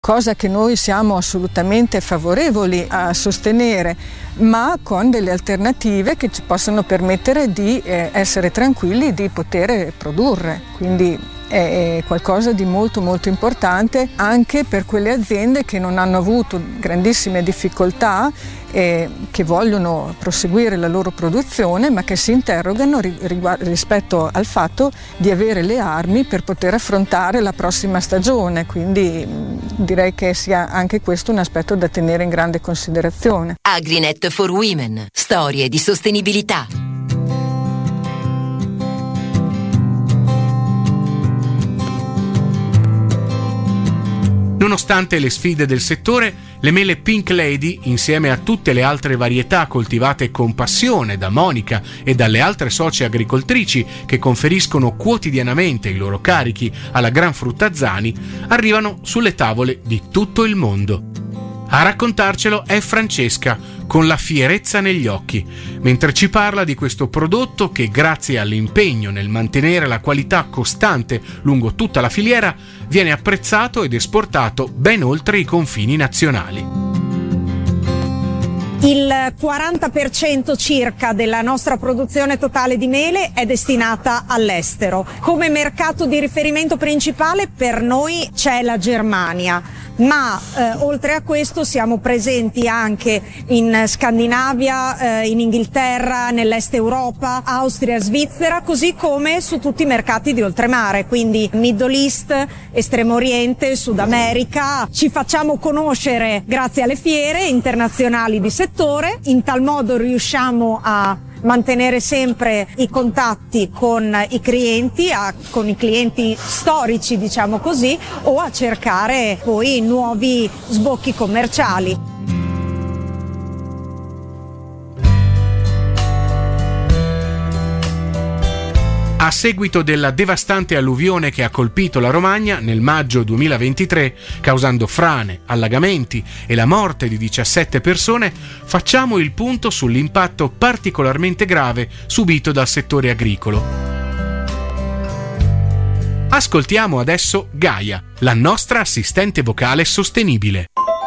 cosa che noi siamo assolutamente favorevoli a sostenere, ma con delle alternative che ci possano permettere di essere tranquilli di poter produrre. Quindi è qualcosa di molto molto importante anche per quelle aziende che non hanno avuto grandissime difficoltà e che vogliono proseguire la loro produzione, ma che si interrogano rispetto al fatto di avere le armi per poter affrontare la prossima stagione. Quindi direi che sia anche questo un aspetto da tenere in grande considerazione. Agrinet for Women, storie di sostenibilità. Nonostante le sfide del settore, le mele Pink Lady, insieme a tutte le altre varietà coltivate con passione da Monica e dalle altre socie agricoltrici che conferiscono quotidianamente i loro carichi alla Gran Frutta Zani, arrivano sulle tavole di tutto il mondo. A raccontarcelo è Francesca, con la fierezza negli occhi, mentre ci parla di questo prodotto che, grazie all'impegno nel mantenere la qualità costante lungo tutta la filiera, viene apprezzato ed esportato ben oltre i confini nazionali. Il 40% circa della nostra produzione totale di mele è destinata all'estero. Come mercato di riferimento principale per noi c'è la Germania. Ma oltre a questo siamo presenti anche in Scandinavia, in Inghilterra, nell'est Europa, Austria, Svizzera, così come su tutti i mercati di oltremare, quindi Middle East, Estremo Oriente, Sud America. Ci facciamo conoscere grazie alle fiere internazionali di settore, in tal modo riusciamo a mantenere sempre i contatti con i clienti, con i clienti storici, diciamo così, o a cercare poi nuovi sbocchi commerciali. A seguito della devastante alluvione che ha colpito la Romagna nel maggio 2023, causando frane, allagamenti e la morte di 17 persone, facciamo il punto sull'impatto particolarmente grave subito dal settore agricolo. Ascoltiamo adesso Gaia, la nostra assistente vocale sostenibile.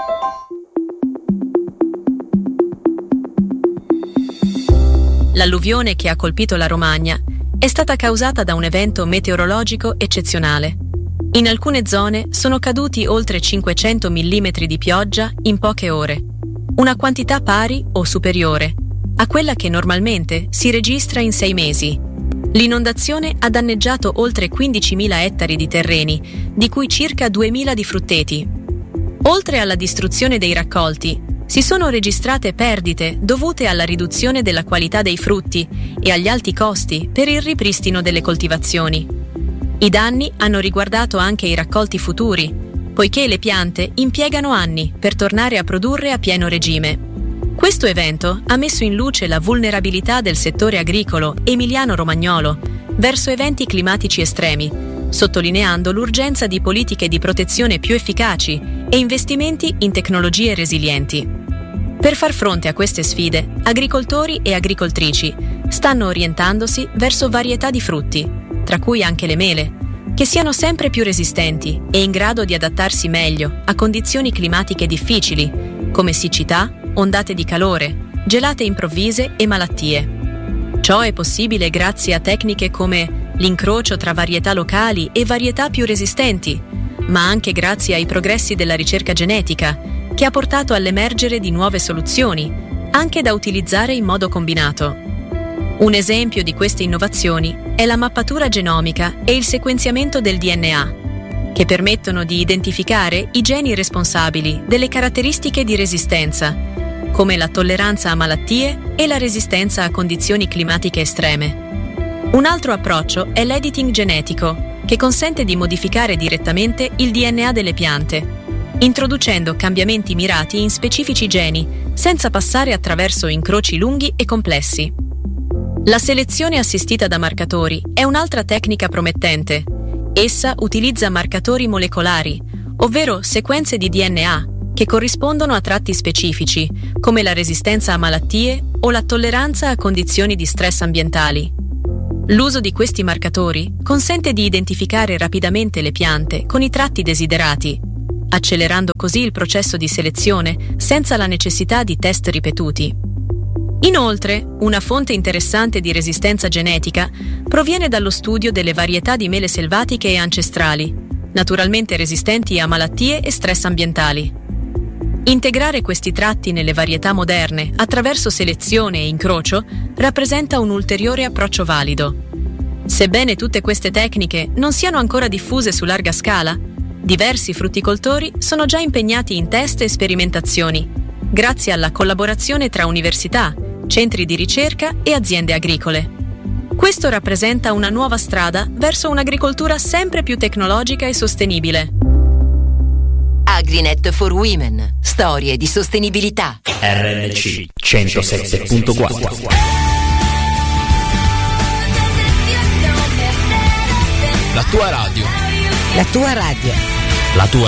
L'alluvione che ha colpito la Romagna è stata causata da un evento meteorologico eccezionale. In alcune zone sono caduti oltre 500 mm di pioggia in poche ore, una quantità pari o superiore a quella che normalmente si registra in 6 mesi. L'inondazione ha danneggiato oltre 15.000 ettari di terreni, di cui circa 2.000 di frutteti. Oltre alla distruzione dei raccolti, si sono registrate perdite dovute alla riduzione della qualità dei frutti e agli alti costi per il ripristino delle coltivazioni. I danni hanno riguardato anche i raccolti futuri, poiché le piante impiegano anni per tornare a produrre a pieno regime. Questo evento ha messo in luce la vulnerabilità del settore agricolo emiliano-romagnolo verso eventi climatici estremi, sottolineando l'urgenza di politiche di protezione più efficaci e investimenti in tecnologie resilienti. Per far fronte a queste sfide, agricoltori e agricoltrici stanno orientandosi verso varietà di frutti, tra cui anche le mele, che siano sempre più resistenti e in grado di adattarsi meglio a condizioni climatiche difficili, come siccità, ondate di calore, gelate improvvise e malattie. Ciò è possibile grazie a tecniche come l'incrocio tra varietà locali e varietà più resistenti, ma anche grazie ai progressi della ricerca genetica, che ha portato all'emergere di nuove soluzioni, anche da utilizzare in modo combinato. Un esempio di queste innovazioni è la mappatura genomica e il sequenziamento del DNA, che permettono di identificare i geni responsabili delle caratteristiche di resistenza, come la tolleranza a malattie e la resistenza a condizioni climatiche estreme. Un altro approccio è l'editing genetico, che consente di modificare direttamente il DNA delle piante, introducendo cambiamenti mirati in specifici geni, senza passare attraverso incroci lunghi e complessi. La selezione assistita da marcatori è un'altra tecnica promettente. Essa utilizza marcatori molecolari, ovvero sequenze di DNA, che corrispondono a tratti specifici, come la resistenza a malattie o la tolleranza a condizioni di stress ambientali. L'uso di questi marcatori consente di identificare rapidamente le piante con i tratti desiderati, accelerando così il processo di selezione senza la necessità di test ripetuti. Inoltre, una fonte interessante di resistenza genetica proviene dallo studio delle varietà di mele selvatiche e ancestrali, naturalmente resistenti a malattie e stress ambientali. Integrare questi tratti nelle varietà moderne attraverso selezione e incrocio rappresenta un ulteriore approccio valido. Sebbene tutte queste tecniche non siano ancora diffuse su larga scala, diversi frutticoltori sono già impegnati in test e sperimentazioni, grazie alla collaborazione tra università, centri di ricerca e aziende agricole. Questo rappresenta una nuova strada verso un'agricoltura sempre più tecnologica e sostenibile. Agrinet for Women. Storie di sostenibilità. RNC 107.4. La tua radio. La tua radio. La tua